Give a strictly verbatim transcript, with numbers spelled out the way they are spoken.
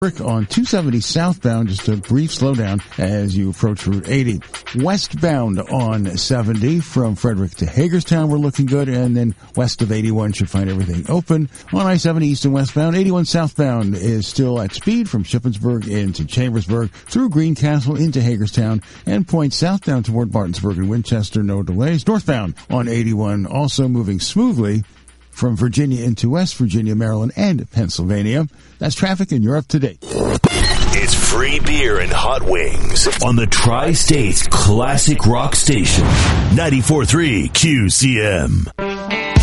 On two seventy southbound, just a brief slowdown as you approach Route eighty. Westbound on seventy from Frederick to Hagerstown, we're looking good, and then west of eighty-one should find everything open. On I seventy east and westbound, eighty-one southbound is still at speed from Shippensburg into Chambersburg, through Greencastle into Hagerstown, and points southbound toward Martinsburg and Winchester, no delays. Northbound on eighty-one also moving smoothly from Virginia into West Virginia, Maryland, and Pennsylvania. That's traffic, and you're up to date. It's free beer and hot wings on the Tri-States Classic Rock Station, ninety-four point three Q C M.